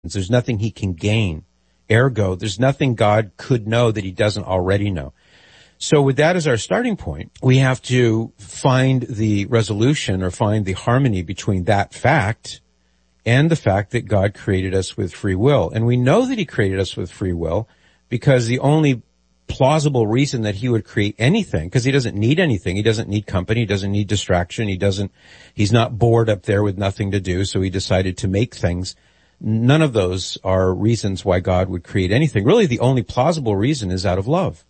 There's nothing he can gain. Ergo, there's nothing God could know that he doesn't already know. So with that as our starting point, we have to find the resolution or find the harmony between that fact and the fact that God created us with free will. And we know that he created us with free will because the only plausible reason that he would create anything, because he doesn't need anything. He doesn't need company. He doesn't need distraction. He's not bored up there with nothing to do. So he decided to make things. None of those are reasons why God would create anything. Really, the only plausible reason is out of love.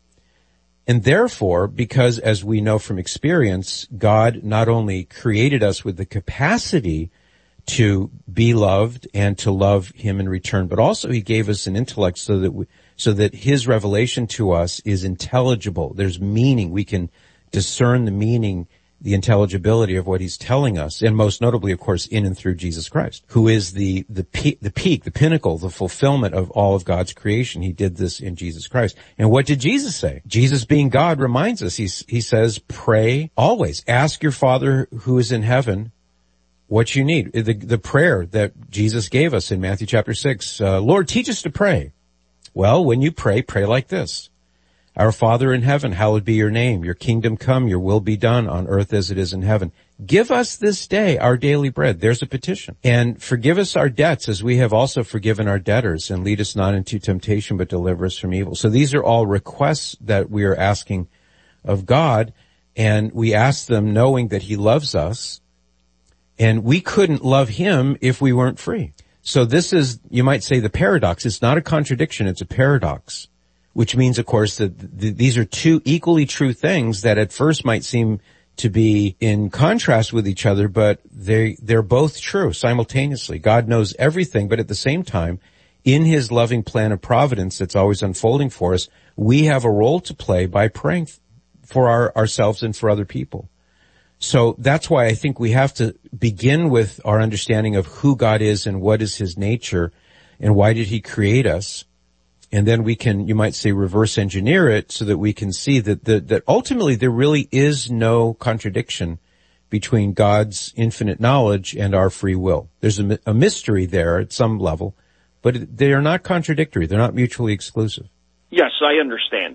And therefore, because as we know from experience, God not only created us with the capacity to be loved and to love him in return, but also he gave us an intellect so that his revelation to us is intelligible. There's meaning. We can discern the meaning, the intelligibility of what he's telling us, and most notably, of course, in and through Jesus Christ, who is the peak, the pinnacle, the fulfillment of all of God's creation. He did this in Jesus Christ. And what did Jesus say? Jesus, being God, reminds us. He says, pray always. Ask your Father who is in heaven what you need. The prayer that Jesus gave us in Matthew chapter 6, Lord, teach us to pray. Well, when you pray, pray like this. Our Father in heaven, hallowed be your name. Your kingdom come, your will be done on earth as it is in heaven. Give us this day our daily bread. There's a petition. And forgive us our debts as we have also forgiven our debtors, and lead us not into temptation, but deliver us from evil. So these are all requests that we are asking of God, and we ask them knowing that he loves us, and we couldn't love him if we weren't free. So this is, you might say, the paradox. It's not a contradiction, it's a paradox. Which means, of course, that these are two equally true things that at first might seem to be in contrast with each other, but they're both true simultaneously. God knows everything, but at the same time, in his loving plan of providence that's always unfolding for us, we have a role to play by praying for ourselves and for other people. So that's why I think we have to begin with our understanding of who God is and what is his nature and why did he create us. And then we can, you might say, reverse engineer it so that we can see that ultimately there really is no contradiction between God's infinite knowledge and our free will. There's a mystery there at some level, but they are not contradictory. They're not mutually exclusive. Yes, I understand.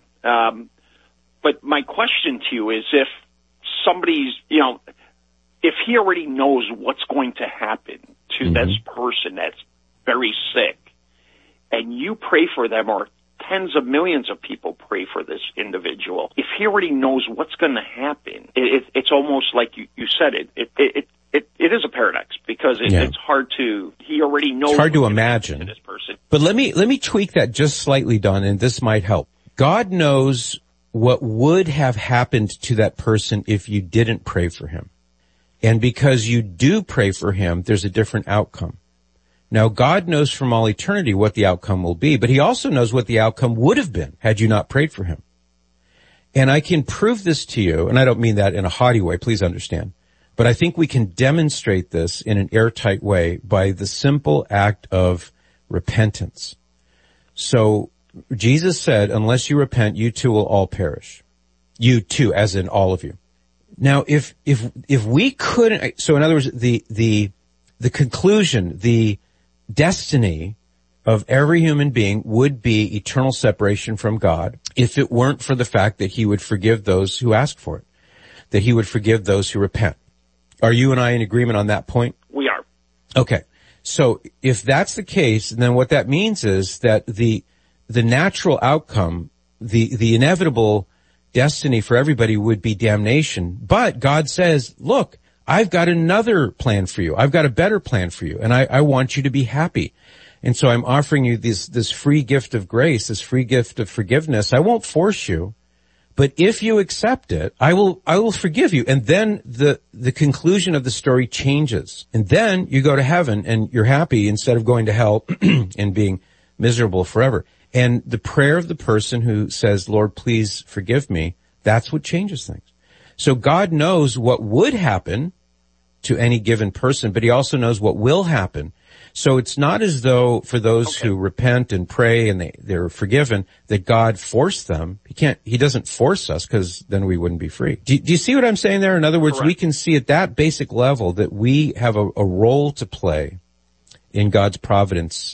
But my question to you is if somebody's, if he already knows what's going to happen to this person that's very sick, and you pray for them, or tens of millions of people pray for this individual, if he already knows what's going to happen, it's almost like you said it is a paradox because it's hard to, he already knows. It's hard to imagine. To this person. But let me tweak that just slightly, Don, and this might help. God knows what would have happened to that person if you didn't pray for him. And because you do pray for him, there's a different outcome. Now, God knows from all eternity what the outcome will be, but he also knows what the outcome would have been had you not prayed for him. And I can prove this to you, and I don't mean that in a haughty way, please understand, but I think we can demonstrate this in an airtight way by the simple act of repentance. So Jesus said, unless you repent, you too will all perish. You too, as in all of you. Now, if we couldn't, so in other words, the conclusion, the destiny of every human being would be eternal separation from God if it weren't for the fact that he would forgive those who ask for it, that he would forgive those who repent. Are you and I in agreement on that point? We are. Okay. So if that's the case, then what that means is that the natural outcome, the inevitable destiny for everybody would be damnation. But God says, look, I've got another plan for you. I've got a better plan for you, and I want you to be happy. And so I'm offering you this free gift of grace, this free gift of forgiveness. I won't force you, but if you accept it, I will forgive you. And then the conclusion of the story changes. And then you go to heaven and you're happy instead of going to hell and being miserable forever. And the prayer of the person who says, Lord, please forgive me, that's what changes things. So God knows what would happen to any given person, but he also knows what will happen. So it's not as though for those who repent and pray and they're forgiven that God forced them. He doesn't force us because then we wouldn't be free. Do you see what I'm saying there? In other words, Correct. We can see at that basic level that we have a role to play in God's providence,